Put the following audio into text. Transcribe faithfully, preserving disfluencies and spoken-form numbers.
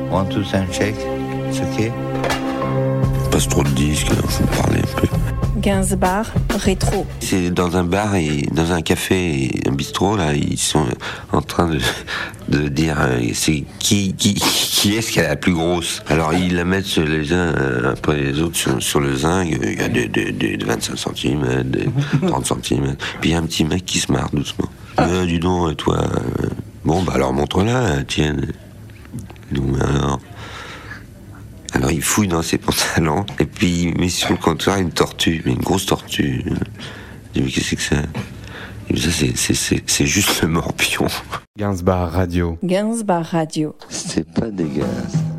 One, two, sound check. C'est ok. Passe trop de disques, faut parler un peu. Gainsbar rétro. C'est dans un bar et dans un café et un bistrot là, ils sont en train de, de dire euh, c'est qui qui qui est-ce qui a la plus grosse. Alors ils la mettent sur les uns euh, après les autres sur, sur le zinc. Il y a des de, de, de vingt-cinq centimètres, des trente centimètres. Puis il y a un petit mec qui se marre doucement. Ah. Euh, dis donc toi. Euh, bon bah alors montre-la, tiens. Donc alors. Alors il fouille dans ses pantalons et puis il met sur le comptoir une tortue, mais une grosse tortue. Je dis mais qu'est-ce que c'est? Et ça c'est, c'est, c'est, c'est juste le morpion. Gainsbar Radio. Gainsbar Radio. C'est pas dégueulasse.